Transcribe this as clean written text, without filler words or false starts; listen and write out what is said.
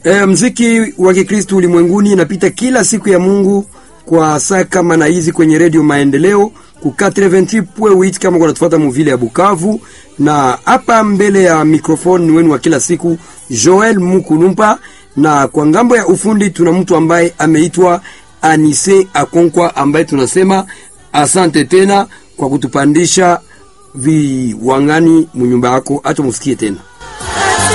Mziki wa Kikristo ulimwenguni inapita kila siku ya Mungu kwa saa kama na hizi kwenye Radio Maendeleo ku 88.8 kama unatufuata mvile ya Bukavu, na hapa mbele ya mikrofoni wenu wa kila siku Joel Mukulumpa, na kwa ngambo ya ufundi tuna mtu ambaye ameitwa Anise Akonkwa ambaye tunasema asante tena kwa kutupandisha viwangani mnyumba yako. Acha musikie tena.